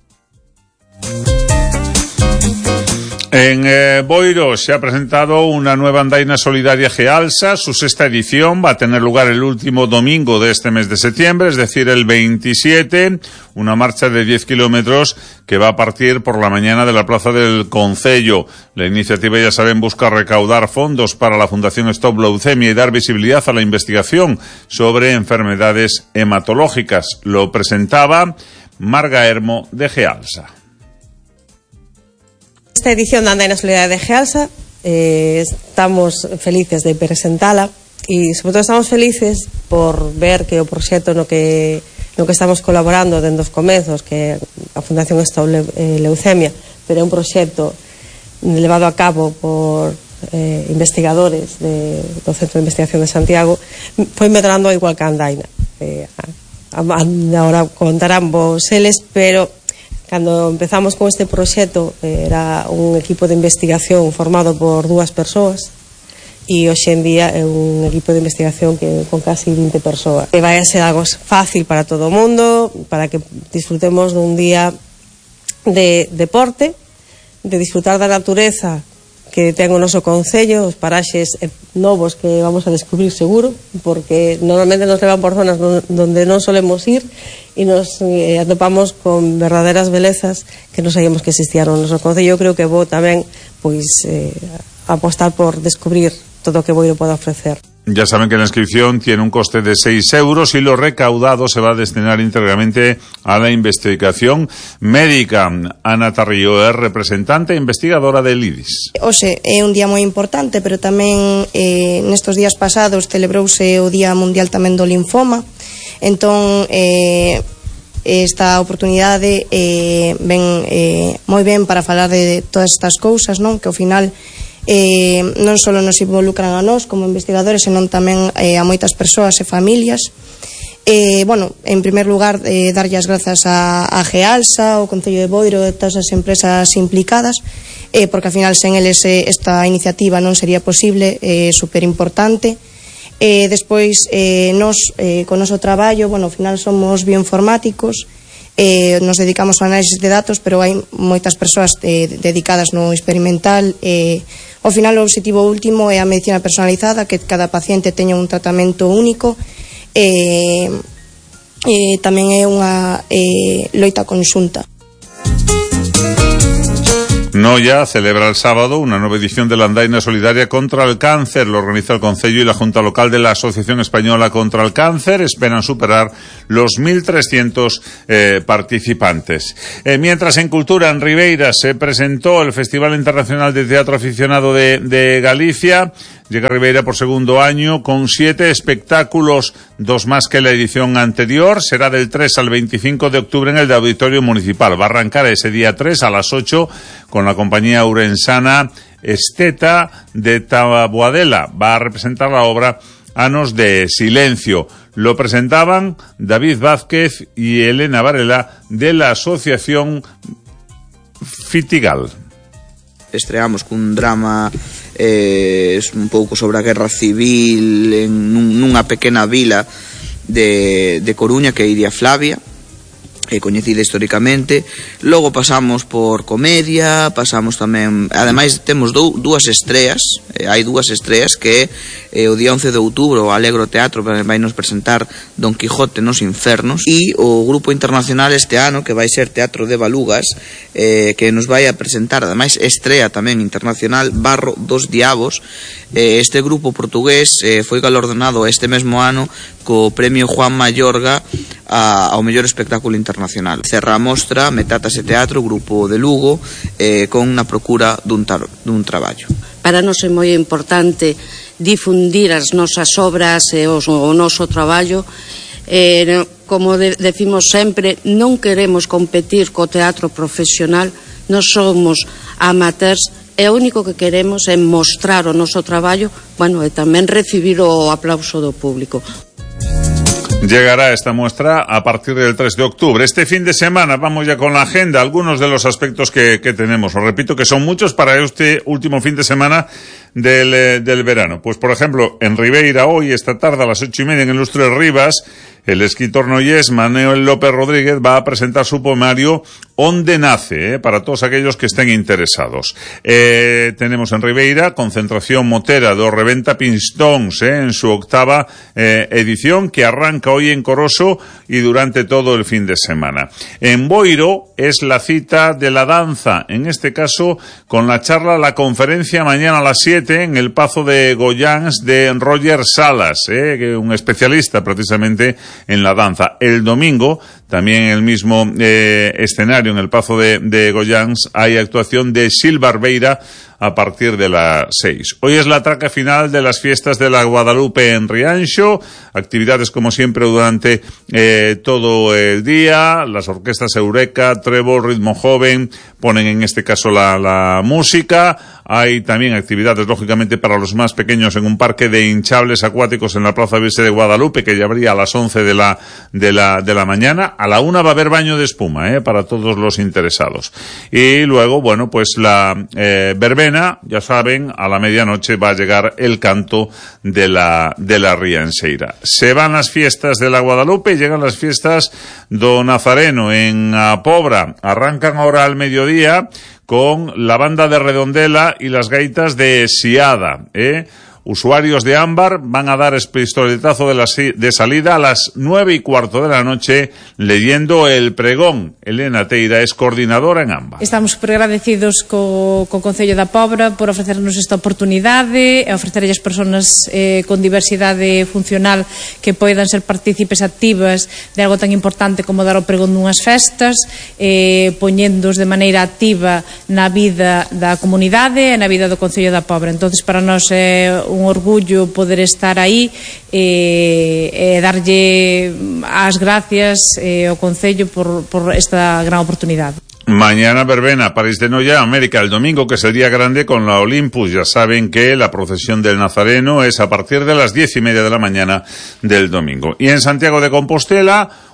En eh, Boiro se ha presentado una nueva andaina solidaria Gealsa. Su sexta edición va a tener lugar el último domingo de este mes de septiembre, es decir, el veintisiete, una marcha de diez kilómetros que va a partir por la mañana de la plaza del Concello. La iniciativa, ya saben, busca recaudar fondos para la Fundación Stop Leucemia y dar visibilidad a la investigación sobre enfermedades hematológicas. Lo presentaba Marga Hermo de Gealsa. Esta edición da Andaina Solidaria de Gealsa eh, estamos felices de presentala e sobre todo estamos felices por ver que o proxecto no que, no que estamos colaborando dende os comezos, que a Fundación Stop Leucemia, pero é un proxecto levado a cabo por eh, investigadores de, do Centro de Investigación de Santiago, foi medrando igual que a Andaina. Eh, agora contarán vos eles, pero cando empezamos con este proxecto era un equipo de investigación formado por dúas persoas e hoxe en día é un equipo de investigación que con casi vinte persoas. E vai a ser algo fácil para todo o mundo, para que disfrutemos dun día de deporte, de disfrutar da natureza que ten o noso concello, os paraxes novos que vamos a descubrir seguro, porque normalmente nos levan por zonas donde non solemos ir e nos eh, atopamos con verdaderas belezas que non sabíamos que existían no noso concello. Eu creo que vou tamén pois eh, apostar por descubrir todo o que Boiro pode ofrecer. Ya saben que la inscripción tiene un coste de seis euros y lo recaudado se va a destinar íntegramente a la investigación médica. Ana Tarrillo é representante e investigadora del I D I S. Hoxe é un día moi importante, pero tamén eh, nestos días pasados celebrouse o Día Mundial tamén do Linfoma. Entón, eh, esta oportunidade eh, ven eh, moi ben para falar de todas estas cousas, non? Que ao final Eh, non só nos involucran a nós como investigadores, senón tamén eh, a moitas persoas e familias. Eh, bueno, en primer lugar, eh, darlle as grazas a, a Gealsa, ao Concello de Boiro, e todas as empresas implicadas, eh, porque ao final sen eles eh, esta iniciativa non sería posible, eh, super importante. Eh, despois, eh, nos, eh, con o noso traballo, bueno, ao final somos bioinformáticos, eh, nos dedicamos ao análisis de datos, pero hai moitas persoas eh, dedicadas no experimental. Eh, ao final o objetivo último é a medicina personalizada, que cada paciente teña un tratamento único. Eh, eh, tamén é unha eh, loita conxunta. Noia celebra el sábado una nueva edición de la Andaina Solidaria contra el Cáncer. Lo organiza el Concello y la Junta Local de la Asociación Española contra el Cáncer. Esperan superar los mil trescientos eh, participantes. Eh, mientras en Cultura, en Ribeira, se presentó el Festival Internacional de Teatro Aficionado de, de Galicia. Llega a Ribeira por segundo año con siete espectáculos, dos más que la edición anterior. Será del tres al veinticinco de octubre en el de Auditorio Municipal. Va a arrancar ese día tres a las ocho con la compañía urensana Esteta de Taboadela. Va a representar la obra Anos de Silencio. Lo presentaban David Vázquez y Elena Varela de la Asociación Fitigal. Estreamos cun drama eh, un pouco sobre a guerra civil en nunha pequena vila de, de Coruña, que é Iria Flavia, eh, coñecida históricamente. Logo pasamos por comedia, pasamos tamén, ademais temos dou, dúas estreas, eh, hai dúas estreas que eh, o día once de outubro o Alegro Teatro vai nos presentar Don Quijote nos Infernos, e o grupo internacional este ano, que vai ser Teatro de Balugas, eh, que nos vai a presentar, ademais estrea tamén internacional, Barro dos Diabos. Eh, este grupo portugués eh, foi galardonado este mesmo ano co premio Juan Mayorga a, ao mellor espectáculo internacional. Cerra a mostra Metástase Teatro, grupo de Lugo, eh, con na procura dun, tar, dun traballo. Para nós é moi importante difundir as nosas obras e os, o noso traballo. Eh, como de, decimos sempre, non queremos competir co teatro profesional, nós somos amateurs e o único que queremos é mostrar o noso traballo, bueno, e tamén recibir o aplauso do público. Llegará esta muestra a partir del tres de octubre. Este fin de semana vamos ya con la agenda, algunos de los aspectos que, que tenemos. Os repito que son muchos para este último fin de semana del, eh, del verano. Pues, por ejemplo, en Ribeira, hoy, esta tarde, a las ocho y media, en Ilustres Rivas, el escritor noyés Manuel López Rodríguez va a presentar su poemario Onde nace, eh, para todos aquellos que estén interesados. Eh, tenemos en Ribeira concentración motera do Reventa Pinstóns, eh, en su octava eh, edición, que arranca hoy en Coroso y durante todo el fin de semana. En Boiro es la cita de la danza, en este caso con la charla, la conferencia mañana a las siete en el Pazo de Goyans de Roger Salas, eh, un especialista precisamente en la danza. El domingo, también en el mismo eh, escenario, en el Pazo de, de Goyans, hay actuación de Sil Barbeira a partir de las seis. Hoy es la traca final de las fiestas de la Guadalupe en Rianxo. Actividades como siempre durante eh, todo el día. Las orquestas Eureka, Trébol, Ritmo Joven ponen en este caso la, la música. Hay también actividades, lógicamente, para los más pequeños en un parque de hinchables acuáticos en la Plaza Virse de Guadalupe, que ya abría a las once de la, de la, de la mañana. A la una va a haber baño de espuma, eh, para todos los interesados. Y luego, bueno, pues la eh, verbena, ya saben, a la medianoche va a llegar el canto de la, de la Rianxeira. Se van las fiestas de la Guadalupe y llegan las fiestas do Nazareno en a Pobra. Arrancan ahora al mediodía con la banda de Redondela y las gaitas de Siada, ¿eh? Usuarios de Ámbar van a dar el pistoletazo de, la, de salida a las nueve y cuarto de la noche leyendo el pregón. Elena Teira es coordinadora en Ámbar. Estamos super agradecidos co, co Concello da Pobra por ofrecernos esta oportunidade e ofrecer as persoas eh, con diversidade funcional que poidan ser partícipes activas de algo tan importante como dar o pregón dunhas festas, eh, poñéndoos de maneira activa na vida da comunidade e na vida do Concello da Pobra. Entonces, para nós é eh, un orgullo poder estar aí e, e darlle as gracias eh, ao Concello por, por esta gran oportunidade. Mañana verbena, París de Noia, América. El domingo, que es el día grande, con la Olympus. Ya saben que la procesión del Nazareno es a partir de las diez y media de la mañana del domingo. Y en Santiago de Compostela,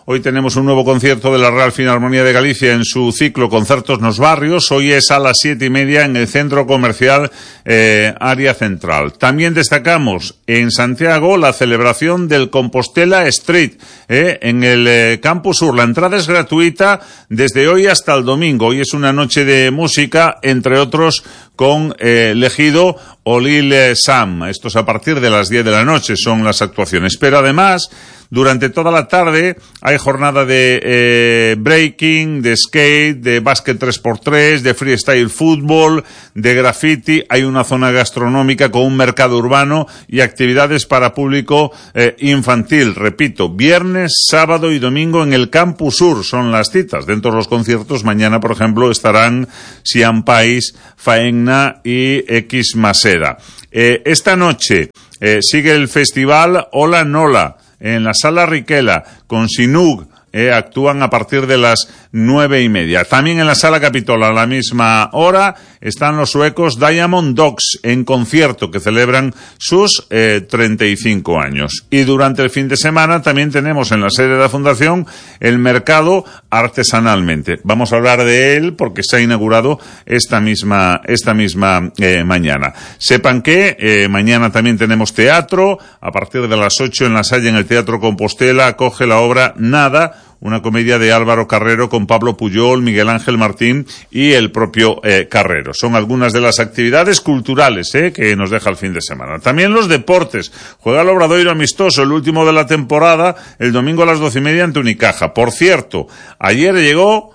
Hoy tenemos un nuevo concierto de la Real Filarmonía de Galicia en su ciclo Concertos nos Barrios. Hoy es a las siete y media en el Centro Comercial eh, Área Central. También destacamos en Santiago la celebración del Compostela Street eh, en el eh, Campus Sur. La entrada es gratuita desde hoy hasta el domingo. Hoy es una noche de música, entre otros, con eh, Legido o Lil Sam. Esto es a partir de las diez de la noche, son las actuaciones. Pero además, durante toda la tarde hay jornada de eh, breaking, de skate, de básquet tres por tres, de freestyle fútbol, de graffiti. Hay una zona gastronómica con un mercado urbano y actividades para público eh, infantil. Repito, viernes, sábado y domingo en el Campus Sur son las citas. Dentro de los conciertos, mañana, por ejemplo, estarán Sian Pais, Faenna y X Maseda. Eh, esta noche eh, sigue el festival Ola Nola en la Sala Riquela con Sinug. Eh, actúan a partir de las nueve y media. También en la Sala Capitol a la misma hora están los suecos Diamond Dogs en concierto, que celebran sus eh, treinta y cinco años. Y durante el fin de semana también tenemos en la sede de la Fundación el mercado artesanalmente. Vamos a hablar de él porque se ha inaugurado esta misma esta misma eh, mañana. Sepan que eh, mañana también tenemos teatro. A partir de las ocho en La Salle, en el Teatro Compostela, acoge la obra Nada, una comedia de Álvaro Carrero con Pablo Puyol, Miguel Ángel Martín y el propio eh, Carrero. Son algunas de las actividades culturales eh, que nos deja el fin de semana. También los deportes. Juega el Obradoiro amistoso, el último de la temporada, el domingo a las doce y media ante Unicaja. Por cierto, ayer llegó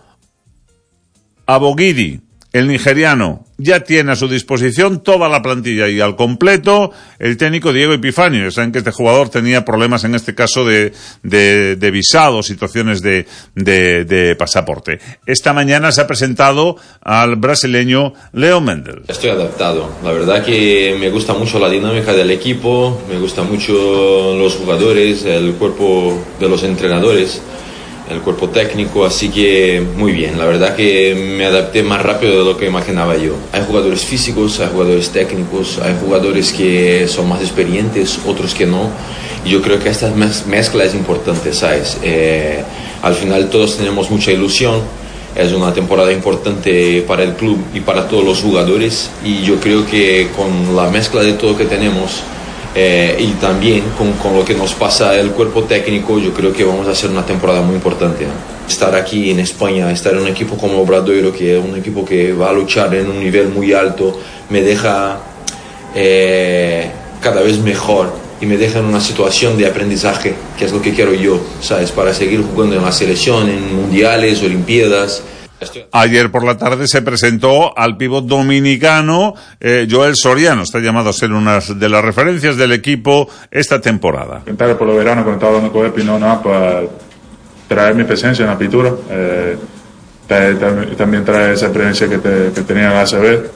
Abogidi, el nigeriano. Ya tiene a su disposición toda la plantilla y al completo el técnico Diego Epifanio. Saben que este jugador tenía problemas en este caso de, de, de visado, situaciones de, de, de pasaporte. Esta mañana se ha presentado al brasileño Leo Mendel. Estoy adaptado. La verdad que me gusta mucho la dinámica del equipo, me gusta mucho los jugadores, el cuerpo de los entrenadores, el cuerpo técnico, así que muy bien. La verdad que me adapté más rápido de lo que imaginaba yo. Hay jugadores físicos, hay jugadores técnicos, hay jugadores que son más experientes, otros que no. Y yo creo que esta mezcla es importante, ¿sabes? Eh, al final todos tenemos mucha ilusión. Es una temporada importante para el club y para todos los jugadores. Y yo creo que con la mezcla de todo que tenemos, Eh, y también con, con lo que nos pasa el cuerpo técnico, yo creo que vamos a hacer una temporada muy importante, ¿no? Estar aquí en España, estar en un equipo como Obradoiro, que es un equipo que va a luchar en un nivel muy alto, me deja eh, cada vez mejor y me deja en una situación de aprendizaje, que es lo que quiero yo, ¿sabes? Para seguir jugando en la selección, en mundiales, olimpiadas. Ayer por la tarde se presentó al pívot dominicano eh, Joel Soriano. Está llamado a ser una de las referencias del equipo esta temporada. Intentar por los veranos, cuando estaba hablando con Epi, no, nada, para traer mi presencia en la pintura. Eh, también traer esa experiencia que, te, que tenía en la A C B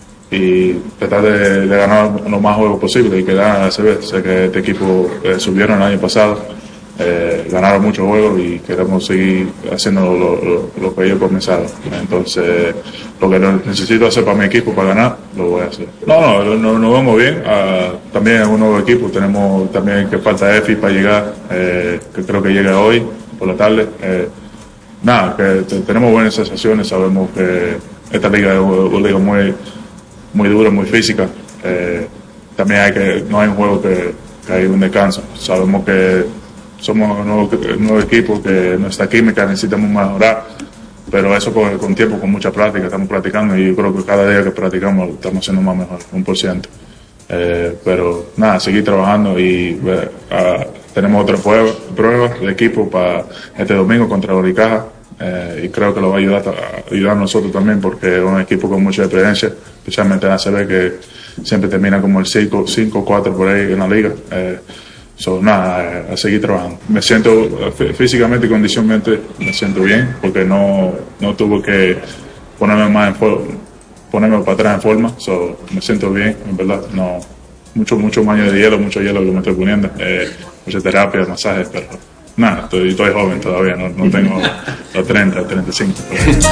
y tratar de, de ganar lo más juegos posible y quedar en la A C B. Sé que este equipo eh, subieron el año pasado. Eh, ganaron muchos juegos y queremos seguir haciendo lo, lo, lo que ellos comenzaron. Entonces, lo que necesito hacer para mi equipo para ganar, lo voy a hacer. No, no, nos no vamos bien. Uh, también es un nuevo equipo. Tenemos también que falta Efi para llegar, eh, que creo que llega hoy por la tarde. Eh, nada, que te, tenemos buenas sensaciones. Sabemos que esta liga es una liga muy, muy dura, muy física. Eh, también hay que, no hay un juego que, que hay un descanso. Sabemos que somos un nuevo, un nuevo equipo, que nuestra química necesitamos mejorar, pero eso con, con tiempo, con mucha práctica, estamos practicando y yo creo que cada día que practicamos estamos haciendo más mejor, un por ciento. Eh, pero nada, seguir trabajando y uh, tenemos otra prueba, prueba de equipo para este domingo contra Unicaja eh, y creo que lo va a ayudar a, ayudar a nosotros también porque es un equipo con mucha experiencia, especialmente en A C B que siempre termina como el cinco cuatro por ahí en la liga. Eh, So, nada, a seguir trabajando. Me siento físicamente y condicionalmente me siento bien porque no, no tuve que ponerme más en forma, ponerme para atrás en forma. So, me siento bien, en verdad. No, mucho, mucho baño de hielo, mucho hielo que me estoy poniendo, eh, mucha terapia, masajes, pero nada, estoy, estoy joven todavía, no, no tengo los treinta, treinta y cinco.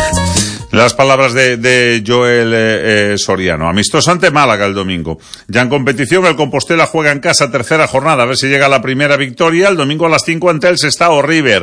Las palabras de, de Joel eh, Soriano. Amistoso ante Málaga el domingo. Ya en competición, el Compostela juega en casa tercera jornada. A ver si llega la primera victoria. El domingo a las cinco ante el Sestao River.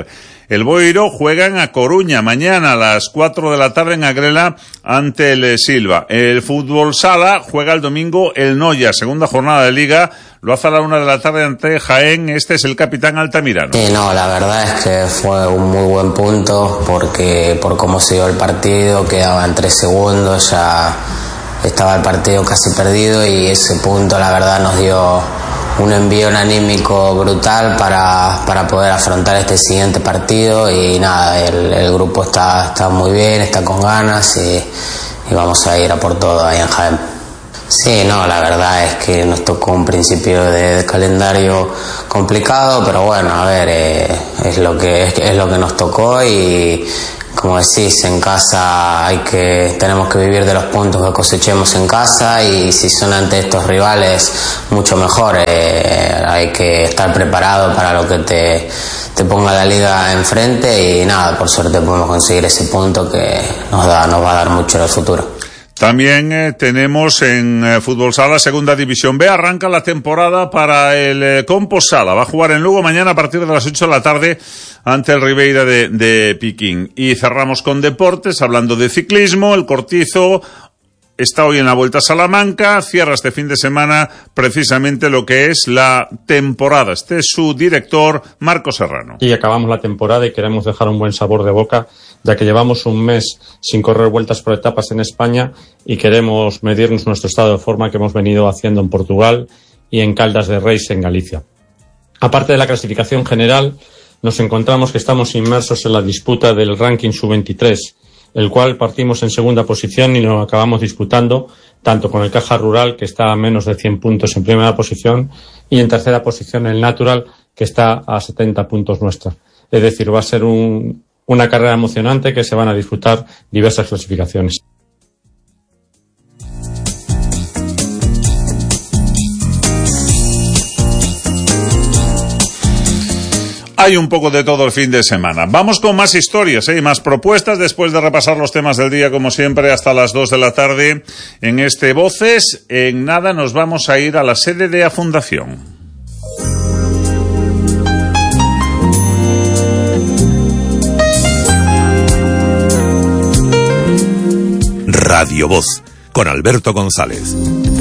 el Boiro juegan a Coruña mañana a las cuatro de la tarde en Agrela ante el Silva. El Fútbol Sala juega el domingo el Noia, segunda jornada de Liga, lo hace a la una de la tarde ante Jaén. Este es el capitán Altamirano. Sí, no, la verdad es que fue un muy buen punto porque por cómo se dio el partido, quedaban tres segundos, ya estaba el partido casi perdido y ese punto la verdad nos dio un envío anímico brutal para, para poder afrontar este siguiente partido y nada, el, el grupo está, está muy bien, está con ganas y, y vamos a ir a por todo ahí en Jaén. Sí, no, la verdad es que nos tocó un principio de, de calendario complicado, pero bueno, a ver, eh, es lo que es, es lo que nos tocó y como decís, en casa hay que tenemos que vivir de los puntos que cosechemos en casa y si son ante estos rivales mucho mejor, eh, hay que estar preparado para lo que te, te ponga la liga enfrente y nada, por suerte podemos conseguir ese punto que nos da nos va a dar mucho en el futuro. También eh, tenemos en eh, Fútbol Sala, Segunda División B, arranca la temporada para el eh, Compos Sala. Va a jugar en Lugo mañana a partir de las ocho de la tarde ante el Ribeira de, de Piquín. Y cerramos con deportes, hablando de ciclismo. El Cortizo está hoy en la Vuelta a Salamanca, cierra este fin de semana precisamente lo que es la temporada. Este es su director, Marco Serrano. Y acabamos la temporada y queremos dejar un buen sabor de boca, ya que llevamos un mes sin correr vueltas por etapas en España y queremos medirnos nuestro estado de forma que hemos venido haciendo en Portugal y en Caldas de Reis en Galicia. Aparte de la clasificación general, nos encontramos que estamos inmersos en la disputa del ranking sub veintitrés, el cual partimos en segunda posición y lo acabamos disputando tanto con el Caja Rural, que está a menos de cien puntos en primera posición, y en tercera posición el Natural, que está a setenta puntos nuestra. Es decir, va a ser un, una carrera emocionante que se van a disputar diversas clasificaciones. Hay un poco de todo el fin de semana. Vamos con más historias, ¿eh? Y más propuestas después de repasar los temas del día, como siempre, hasta las dos de la tarde en este Voces. En nada nos vamos a ir a la sede de A Fundación. Radio Voz, con Alberto González.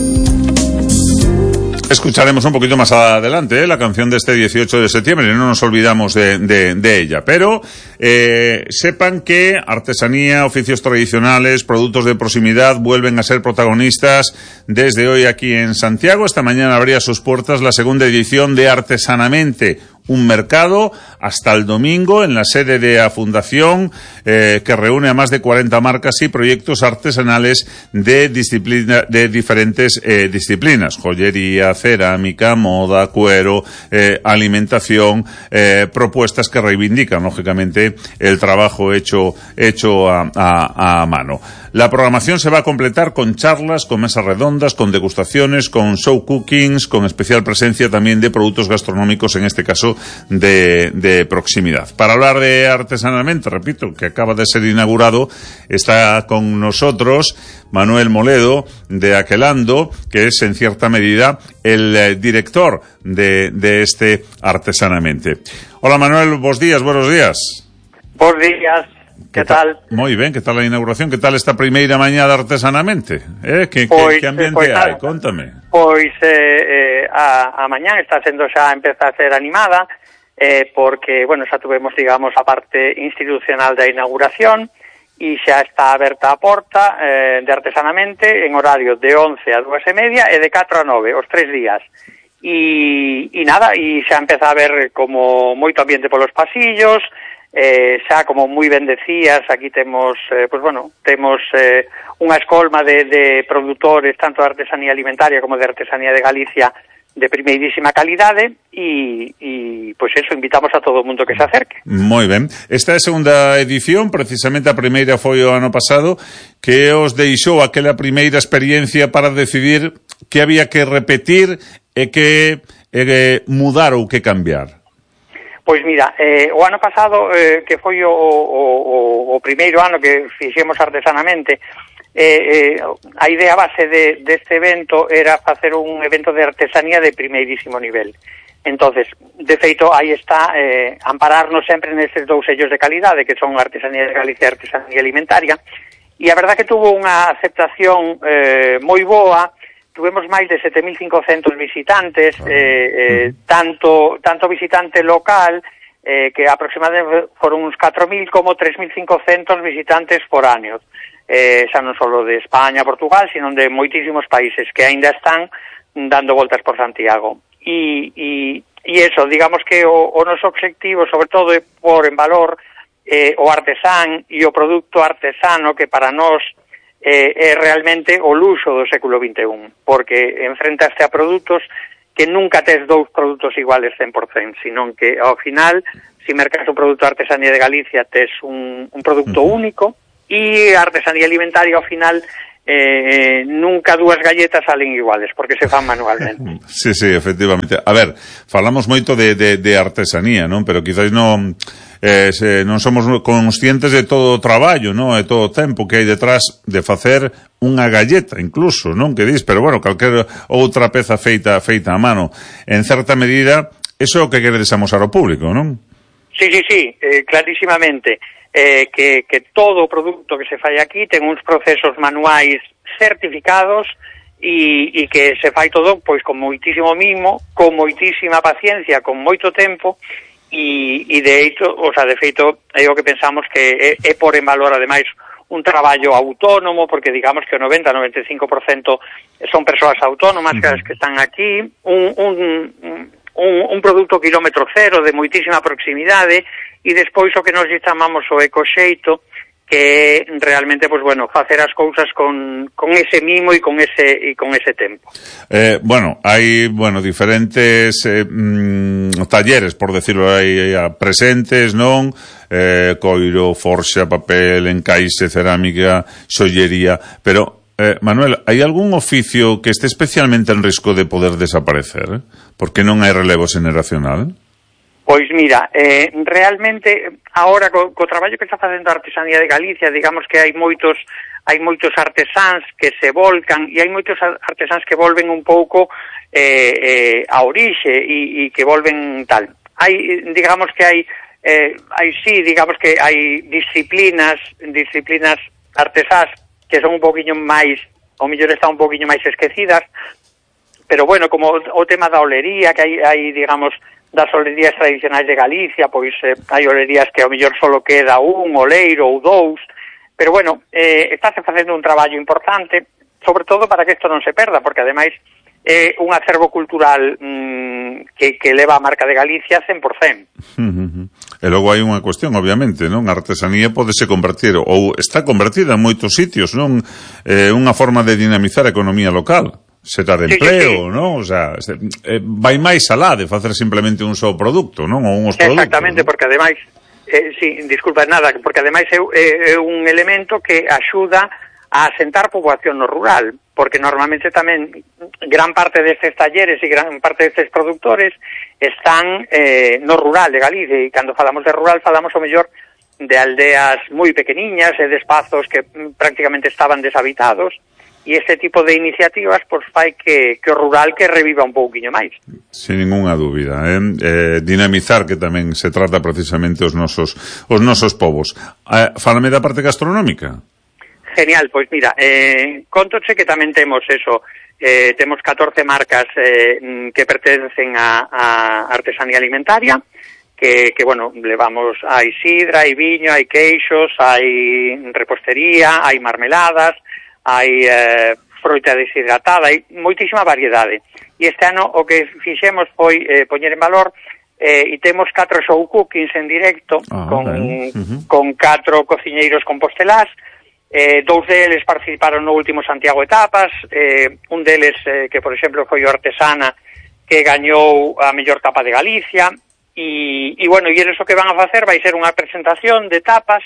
Escucharemos un poquito más adelante ¿eh? la canción de este dieciocho de septiembre, no nos olvidamos de, de, de ella, pero eh, sepan que artesanía, oficios tradicionales, productos de proximidad vuelven a ser protagonistas desde hoy aquí en Santiago. Esta mañana abría sus puertas la segunda edición de Artesanamente, un mercado hasta el domingo en la sede de A Fundación, eh, que reúne a más de cuarenta marcas y proyectos artesanales de disciplina, de diferentes eh, disciplinas: joyería, cerámica, moda, cuero, eh, alimentación, eh, propuestas que reivindican lógicamente el trabajo hecho hecho a, a, a mano. La programación se va a completar con charlas, con mesas redondas, con degustaciones, con show cookings, con especial presencia también de productos gastronómicos, en este caso de, de proximidad. Para hablar de Artesanalmente, repito, que acaba de ser inaugurado, está con nosotros Manuel Moledo de Aquelando, que es en cierta medida el eh, director de, de este Artesanamente. Hola Manuel, buenos días, buenos días. Buenos días. ¿Qué tal? Moi ben, que tal a inauguración? Que tal esta primeira mañá de Artesanamente? Eh? Que, pois, que, que ambiente pois, hai? Contame. Pois eh, eh, a, a mañá está sendo xa, empeza a ser animada, eh, porque, bueno, xa tuvemos, digamos, a parte institucional da inauguración e xa está aberta a porta eh, de Artesanamente en horario de once a dúas e media e de catro a nove, os tres días. E, e nada, e xa empeza a haber como moito ambiente polos pasillos. Eh, xa, como moi ben decías, aquí temos, eh, pues bueno, temos eh, unha escolma de, de produtores tanto de artesanía alimentaria como de artesanía de Galicia de primeirísima calidade e, e pois eso, invitamos a todo o mundo que se acerque. Moi ben. Esta é a segunda edición, precisamente a primeira foi o ano pasado, que os deixou aquela primeira experiencia para decidir que había que repetir e que eh, mudar ou que cambiar. Pois mira, eh, o ano pasado, eh, que foi o, o, o primeiro ano que fixemos Artesanamente, eh, eh, a idea base de, deste evento era facer un evento de artesanía de primeirísimo nivel. Entonces, de feito, aí está eh, ampararnos sempre nestes dous sellos de calidade, que son Artesanía de Galicia e Artesanía Alimentaria, e a verdad que tuvo unha aceptación eh, moi boa. Tuvemos máis de sete mil cincocentos visitantes, eh, eh, tanto tanto visitante local, eh, que aproximadamente foron uns catro mil, como tres mil cincocentos visitantes por año. Eh, xa non só de España, Portugal, sino de moitísimos países que aínda están dando voltas por Santiago. E, e, e eso, digamos que o, o noso objetivo, sobre todo, é pôr en valor eh, o artesán e o produto artesano, que para nós eh, é realmente o luxo do século vinte e un, porque enfrentaste a produtos que nunca tes dous produtos iguales cen por cento, sino que ao final, se mercas un produto de Artesanía de Galicia, tes un, un producto uh-huh. único, e a Artesanía Alimentaria ao final Eh, nunca dúas galletas salen iguales, porque se fan manualmente. Sí, sí, efectivamente. A ver, falamos moito de, de, de artesanía, non? Pero quizás non eh, se, non somos conscientes de todo o traballo, non? De todo o tempo que hai detrás de facer unha galleta, incluso, non? Que dis, pero bueno, calquera outra peza feita feita a mano. En certa medida, eso é o que queredes amosar ao público, non? Sí, sí, sí, eh, clarísimamente. Eh, que, que todo o produto que se fai aquí ten uns procesos manuais certificados e, e que se fai todo pois con moitísimo mimo, con moitísima paciencia, con moito tempo e, e de hecho, o sea, de feito é o que pensamos que é, é por en valor ademais un traballo autónomo, porque digamos que o noventa a noventa e cinco por cento son persoas autónomas que as que están aquí, un, un, un, un produto kilómetro cero de moitísima proximidade. E despois o que nos chamamos o ecoxeito, que é realmente, pues bueno, facer as cousas con, con ese mimo e con ese e con ese tempo. Eh, bueno, hai, bueno, diferentes eh, mm, talleres, por decirlo aí, presentes, non? Eh, coiro, forxa, papel, encaixe, cerámica, xollería, pero eh, Manuel, hai algún oficio que este especialmente en risco de poder desaparecer? Porque non hai relevo xeneracional? Pois mira, eh, realmente agora co, co traballo que está facendo a Artesanía de Galicia, digamos que hai moitos hai moitos artesáns que se volcan e hai moitos artesáns que volven un pouco eh, eh, a orixe e, e que volven tal. Hai, digamos que hai eh, hai sí, digamos que hai disciplinas, disciplinas artesás que son un poquinho máis, ou mellor están un poquinho máis esquecidas, pero bueno, como o tema da olería, que hai, hai digamos, das olerías tradicionais de Galicia, pois eh, hai olerías que ao mellor solo queda un oleiro ou dous, pero bueno, eh, estáse facendo un traballo importante, sobre todo para que isto non se perda, porque ademais é eh, un acervo cultural mm, que, que leva a marca de Galicia cen por cento. Uh-huh. E logo hai unha cuestión, obviamente, non? A artesanía podese convertir, ou está convertida en moitos sitios, non? Eh, unha forma de dinamizar a economía local. Será de empleo, sí, sí, sí. non? O sea, eh, vai máis alá de facer simplemente un só produto, non? Ou uns produtos. Exactamente, ¿no? Porque ademais, eh, sí, disculpa nada, porque ademais é, é, é un elemento que axuda a asentar poboación no rural, porque normalmente tamén gran parte destes talleres e gran parte destes productores están eh, no rural de Galicia, e cando falamos de rural falamos o mellor de aldeas moi pequeniñas e de espazos que prácticamente estaban deshabitados. E este tipo de iniciativas pois fai que, que o rural que reviva un pouquiño máis. Sin ninguna dúbida, eh? Eh, dinamizar, que tamén se trata precisamente os nosos os nosos povos. Eh, fálame da parte gastronómica. Genial, pois mira, eh, contoche que tamén temos eso, eh, temos catorce marcas eh, que pertencen a, a artesanía alimentaria, que, que bueno, levamos, hai sidra, hai viño, hai queixos, hai repostería, hai marmeladas, hai eh, froita deshidratada, hai moitísima variedade. E este ano o que fixemos foi eh, poñer en valor eh, e temos catro show cookings en directo ah, con, uh-huh. con catro cociñeiros compostelás. Eh, dous deles participaron no último Santiago Etapas, eh, un deles eh, que, por exemplo, foi o Artesana, que gañou a mellor tapa de Galicia, e, e bueno, e eles o que van a facer vai ser unha presentación de tapas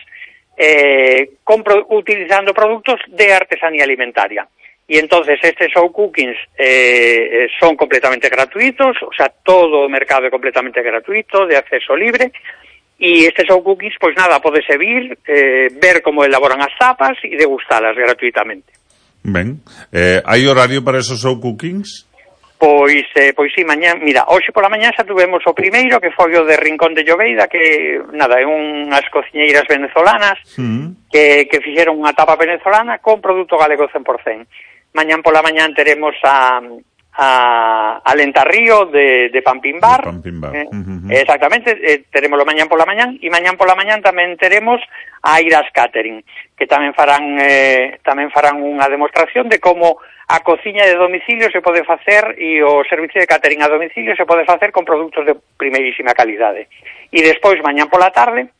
Eh, compro, utilizando productos de artesanía alimentaria. Y entonces estos show cookings eh, son completamente gratuitos, o sea, todo o mercado é completamente gratuito, de acceso libre, y estes show cookings, pues nada, podese vir, eh, ver como elaboran as tapas e degustalas gratuitamente. Ben, eh, hai horario para esos show cookings? Pois, eh, pois sí, mañán, mira, hoxe pola mañá xa tuvemos o primeiro, que foi o de Rincón de Llobeida, que, nada, é unhas cociñeiras venezolanas, mm. que, que fixeron unha tapa venezolana con produto galego cen por cen. Mañán pola mañán teremos a, a, a Lentarrío de, de Pampimbar. De Pampimbar. Eh, uh-huh. Exactamente, eh, teremos mañán pola mañán, e mañán pola mañán tamén teremos a Iras Catering, que tamén farán, eh, tamén farán unha demostración de como a cociña de domicilio se pode facer e o servicio de catering a domicilio se pode facer con produtos de primeirísima calidade. E despois, mañán pola tarde,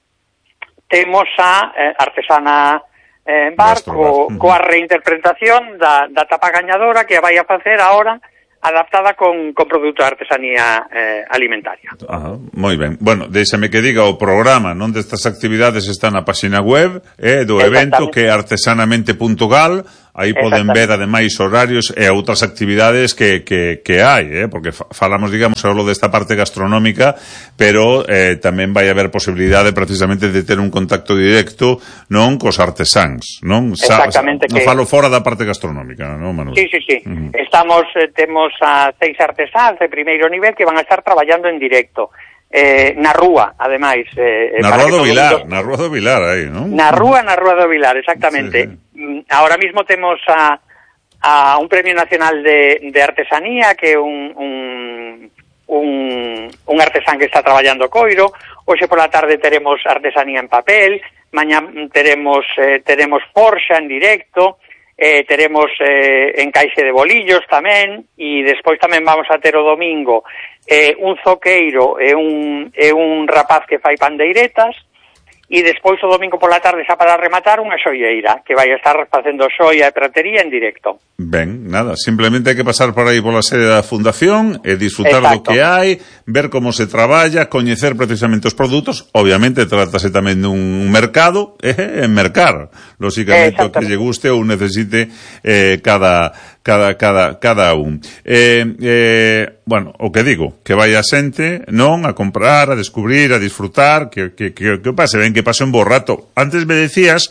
temos a eh, artesana eh, bar co, coa reinterpretación da, da tapa gañadora que a vai a facer ahora adaptada con, con produto de artesanía eh, alimentaria. Ah, moi ben. Bueno, déxame que diga o programa, non, destas actividades está na página web eh, do evento, que é artesanamente punto gal. Aí poden ver, ademais, horarios e outras actividades que, que, que hai, eh? Porque falamos, digamos, só desta parte gastronómica, pero eh, tamén vai haber posibilidade precisamente de ter un contacto directo, non, cos artesáns, non? Exactamente. Sa, que... falo fora da parte gastronómica, non, Manuel? Sí, sí, sí. Uh-huh. Estamos, eh, temos a seis artesáns de primeiro nivel que van a estar traballando en directo. Eh, na rúa, ademais. Eh, na Rúa do Vilar, mundo... na Rúa do Vilar, aí, non? Na Rúa, na Rúa do Vilar, exactamente. Sí, sí. Ahora mismo temos a, a un premio nacional de, de artesanía, que é un, un, un, un artesán que está traballando coiro. Hoxe pola tarde teremos artesanía en papel, mañá teremos, eh, teremos forxa en directo, eh, teremos eh, encaixe de bolillos tamén, e despois tamén vamos a ter o domingo eh, un zoqueiro e un, e un rapaz que fai pandeiretas, e despois o domingo pola tarde, xa para rematar, unha xoieira que vai a estar facendo xoia e pratería en directo. Ben, nada, simplemente hai que pasar por aí pola sede da Fundación e disfrutar Exacto. do que hai, ver como se traballa, coñecer precisamente os produtos. Obviamente trátase tamén dun mercado, eh, en mercar, lóxicamente o que lle guste ou necesite eh, cada cada cada cada un. Eh, eh, bueno, o que digo, que vai a xente, non, a comprar, a descubrir, a disfrutar, que que que, que pase, ben que pase un bo rato. Antes me decías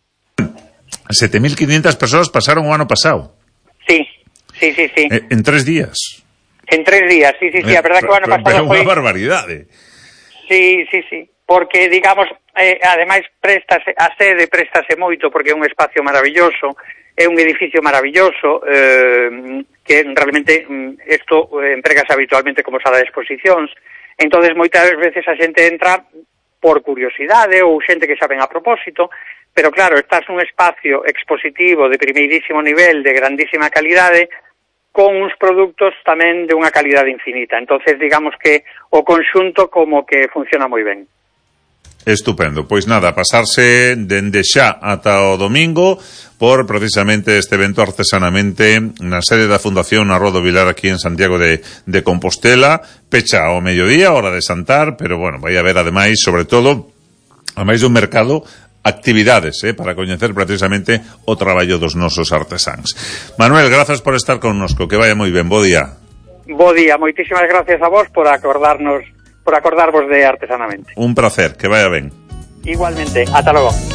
sete mil quinientas persoas pasaron o ano pasado. Sí, sí, sí, sí. Eh, en tres días. En tres días, sí, sí, sí, a verdad que o ano pasado foi unha barbaridade. Sí, sí, sí, porque digamos, eh, ademais préstase, a sede préstase moito porque é un espacio maravilloso. É un edificio maravilloso eh, que realmente isto eh, empregase habitualmente como sala de exposicións. Entonces moitas veces a xente entra por curiosidade ou xente que xa ven a propósito, pero claro, estás nun espacio expositivo de primeirísimo nivel, de grandísima calidade, con uns produtos tamén de unha calidade infinita. Entonces digamos que o conxunto como que funciona moi ben. Estupendo, pois nada, pasarse dende xa ata o domingo por precisamente este evento artesanamente na sede da Fundación na Rúa do Vilar aquí en Santiago de, de Compostela, pecha ao mediodía, hora de santar, pero bueno, vai haber ademais, sobre todo, a máis dun mercado, actividades, eh, para coñecer precisamente o traballo dos nosos artesáns. Manuel, grazas por estar connosco, que vaya moi ben, bo día. Bo día, moitísimas gracias a vos por acordarnos por acordarvos de artesanamente. Un placer, que vaya ben. Igualmente, ata logo.